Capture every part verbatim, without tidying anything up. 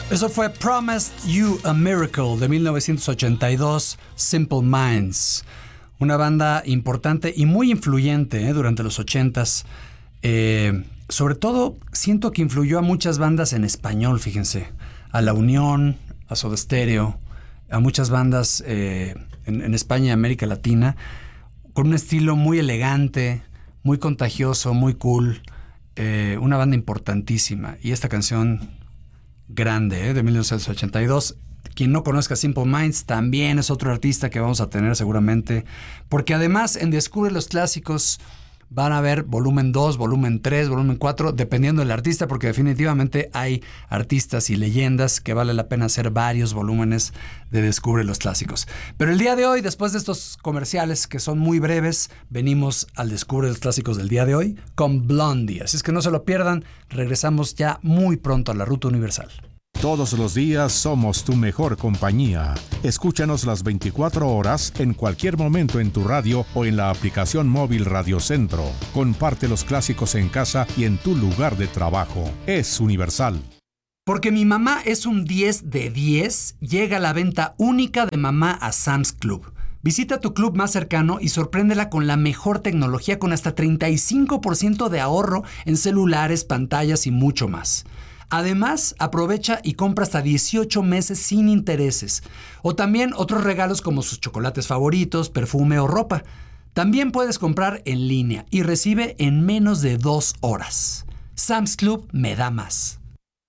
Eso fue Promised You a Miracle de mil novecientos ochenta y dos, Simple Minds. Una banda importante y muy influyente ¿eh? durante los ochentas. Eh, sobre todo, siento que influyó a muchas bandas en español, fíjense. A La Unión, a Soda Stereo, a muchas bandas eh, en, en España y América Latina, con un estilo muy elegante, muy contagioso, muy cool. Eh, una banda importantísima. Y esta canción... grande, ¿eh? De mil novecientos ochenta y dos. Quien no conozca Simple Minds también es otro artista que vamos a tener seguramente, porque además en Descubre los Clásicos van a haber volumen dos, volumen tres, volumen cuatro, dependiendo del artista, porque definitivamente hay artistas y leyendas que vale la pena hacer varios volúmenes de Descubre los Clásicos. Pero el día de hoy, después de estos comerciales que son muy breves, venimos al Descubre los Clásicos del día de hoy con Blondie. Así es que no se lo pierdan, regresamos ya muy pronto a la Ruta Universal. Todos los días somos tu mejor compañía. Escúchanos las veinticuatro horas en cualquier momento en tu radio o en la aplicación móvil Radio Centro. Comparte los clásicos en casa y en tu lugar de trabajo. Es Universal. Porque mi mamá es un diez de diez, llega la venta única de mamá a Sam's Club. Visita tu club más cercano y sorpréndela con la mejor tecnología con hasta treinta y cinco por ciento de ahorro en celulares, pantallas y mucho más. Además, aprovecha y compra hasta dieciocho meses sin intereses. O también otros regalos como sus chocolates favoritos, perfume o ropa. También puedes comprar en línea y recibe en menos de dos horas. Sam's Club me da más.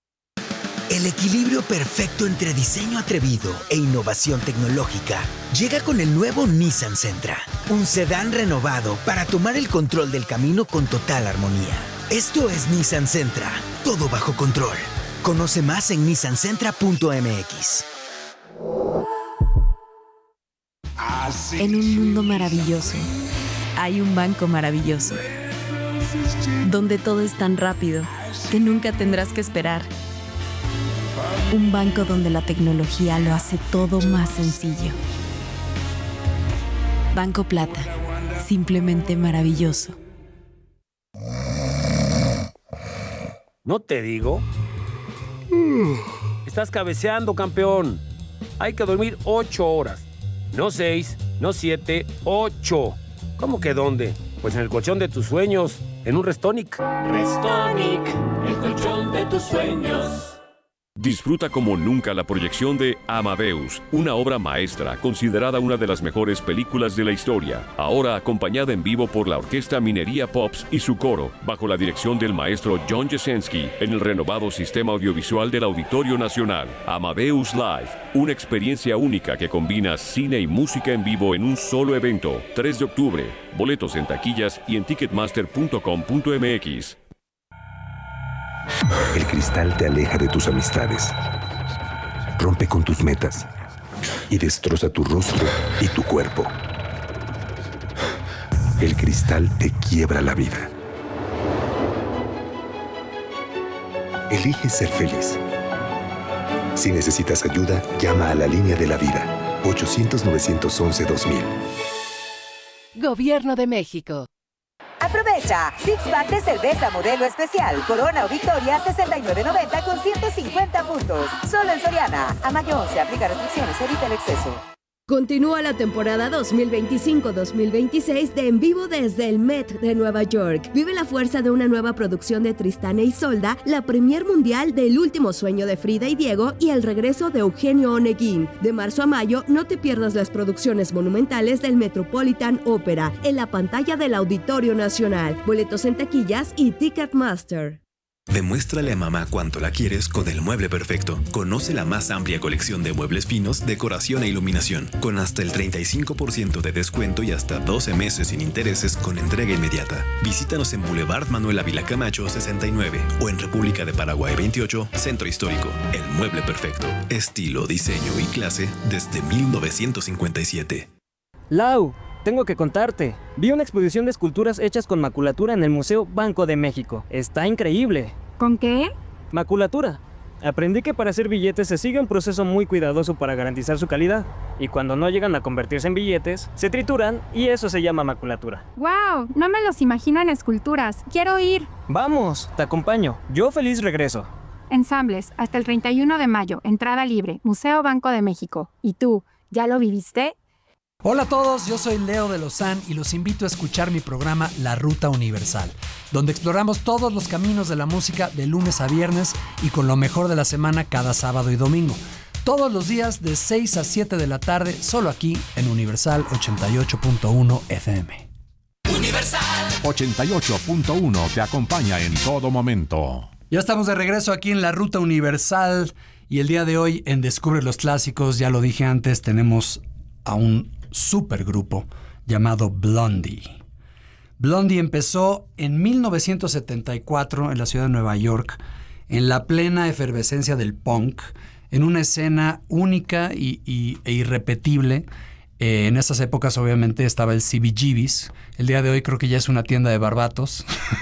El equilibrio perfecto entre diseño atrevido e innovación tecnológica llega con el nuevo Nissan Sentra. Un sedán renovado para tomar el control del camino con total armonía. Esto es Nissan Sentra, todo bajo control. Conoce más en nissan sentra punto m x. En un mundo maravilloso, hay un banco maravilloso, donde todo es tan rápido que nunca tendrás que esperar. Un banco donde la tecnología lo hace todo más sencillo. Banco Plata, simplemente maravilloso. ¿No te digo? Estás cabeceando, campeón. Hay que dormir ocho horas. No seis, no siete, ocho. ¿Cómo que dónde? Pues en el colchón de tus sueños, en un Restonic. Restonic, el colchón de tus sueños. Disfruta como nunca la proyección de Amadeus, una obra maestra considerada una de las mejores películas de la historia, ahora acompañada en vivo por la Orquesta Minería Pops y su coro, bajo la dirección del maestro John Jasenski, en el renovado sistema audiovisual del Auditorio Nacional. Amadeus Live, una experiencia única que combina cine y música en vivo en un solo evento. tres de octubre, boletos en taquillas y en ticketmaster punto com punto m x. El cristal te aleja de tus amistades, rompe con tus metas y destroza tu rostro y tu cuerpo. El cristal te quiebra la vida. Elige ser feliz. Si necesitas ayuda, llama a la línea de la vida, ochocientos, novecientos once, dos mil. Gobierno de México. Aprovecha Six Pack de cerveza modelo especial Corona o Victoria sesenta y nueve noventa con ciento cincuenta puntos. Solo en Soriana. A mayo once, aplica restricciones, evita el exceso. Continúa la temporada dos mil veinticinco dos mil veintiséis de En Vivo desde el Met de Nueva York. Vive la fuerza de una nueva producción de Tristán e Isolda, la premier mundial del Último Sueño de Frida y Diego y el regreso de Eugenio Oneguín. De marzo a mayo, no te pierdas las producciones monumentales del Metropolitan Opera en la pantalla del Auditorio Nacional. Boletos en taquillas y Ticketmaster. Demuéstrale a mamá cuánto la quieres con el mueble perfecto. Conoce la más amplia colección de muebles finos, decoración e iluminación, con hasta el treinta y cinco por ciento de descuento y hasta doce meses sin intereses con entrega inmediata. Visítanos en Boulevard Manuel Ávila Camacho sesenta y nueve o en República de Paraguay veintiocho, Centro Histórico. El mueble perfecto. Estilo, diseño y clase desde mil novecientos cincuenta y siete. Lau, tengo que contarte. Vi una exposición de esculturas hechas con maculatura en el Museo Banco de México. Está increíble. ¿Con qué? Maculatura. Aprendí que para hacer billetes se sigue un proceso muy cuidadoso para garantizar su calidad. Y cuando no llegan a convertirse en billetes, se trituran y eso se llama maculatura. ¡Wow! No me los imagino en esculturas. ¡Quiero ir! ¡Vamos! Te acompaño. Yo feliz regreso. Ensambles, hasta el treinta y uno de mayo, entrada libre, Museo Banco de México. ¿Y tú, ya lo viviste? Hola a todos, yo soy Leo de Lozán y los invito a escuchar mi programa La Ruta Universal, donde exploramos todos los caminos de la música de lunes a viernes y con lo mejor de la semana cada sábado y domingo. Todos los días de seis a siete de la tarde, solo aquí en Universal ochenta y ocho punto uno F M. Universal ochenta y ocho punto uno te acompaña en todo momento. Ya estamos de regreso aquí en La Ruta Universal y el día de hoy en Descubre los Clásicos, ya lo dije antes, tenemos a un supergrupo llamado Blondie. Blondie empezó en mil novecientos setenta y cuatro en la ciudad de Nueva York, en la plena efervescencia del punk, en una escena única y, y, e irrepetible. Eh, en esas épocas obviamente estaba el C B G B's. El día de hoy creo que ya es una tienda de barbatos.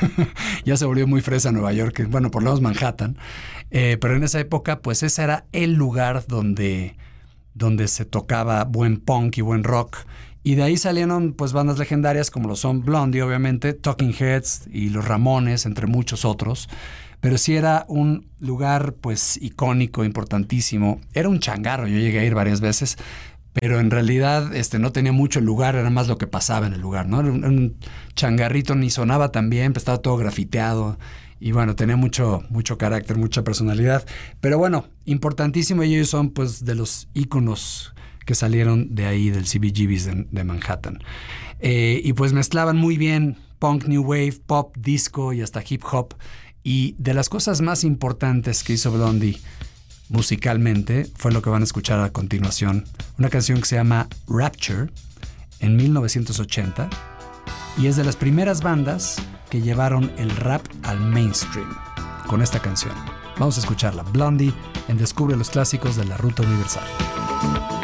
Ya se volvió muy fresa Nueva York, bueno, por lo menos Manhattan. Eh, pero en esa época, pues ese era el lugar donde, donde se tocaba buen punk y buen rock. Y de ahí salieron pues bandas legendarias como lo son Blondie, obviamente, Talking Heads y los Ramones, entre muchos otros. Pero sí era un lugar pues icónico, importantísimo. Era un changarro, yo llegué a ir varias veces. Pero en realidad este, no tenía mucho el lugar, era más lo que pasaba en el lugar, ¿no? Era un, un changarrito, ni sonaba tan bien, pues estaba todo grafiteado. Y bueno, tenía mucho, mucho carácter, mucha personalidad. Pero bueno, importantísimo, y ellos son pues de los íconos que salieron de ahí, del C B G B's de, de Manhattan. Eh, y pues mezclaban muy bien punk, new wave, pop, disco y hasta hip hop. Y de las cosas más importantes que hizo Blondie musicalmente fue lo que van a escuchar a continuación, una canción que se llama Rapture en mil novecientos ochenta y es de las primeras bandas que llevaron el rap al mainstream con esta canción. Vamos a escucharla, Blondie en Descubre los Clásicos de La Ruta Universal.